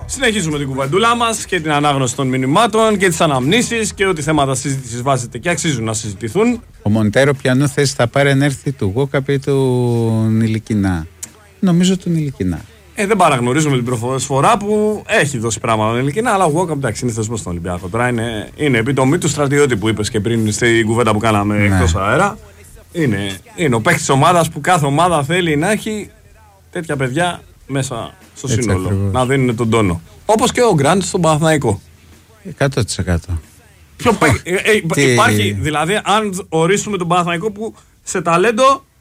Συνεχίζουμε την κουβεντούλα μας και την ανάγνωση των μηνυμάτων και τις αναμνήσεις και ό,τι θέματα συζήτησης βάζετε και αξίζουν να συζητηθούν. Ο Μοντέρο ποιανού θέση θα πάρει αν έρθει του Γόκαπ ή του Νιλικινά? Νομίζω του Νιλικινά. Δεν παραγνωρίζουμε την προσφορά που έχει δώσει πράγματα ο Νιλικινά, αλλά ο Γόκαπ εντάξει είναι θεσμός στον Ολυμπιακό. Τώρα είναι επιτομή του στρατιώτη που είπες και πριν στην κουβέντα που κάναμε εκτός αέρα. Είναι ο παίκτης ομάδας που κάθε ομάδα θέλει να έχει τέτοια παιδιά μέσα στο έτσι σύνολο. Ακριβώς. Να δίνουν τον τόνο. Όπως και ο Γκραντ στον Παναθηναϊκό. 100%. Υπάρχει, δηλαδή, αν ορίσουμε τον Παναθηναϊκό που σε ταλέντο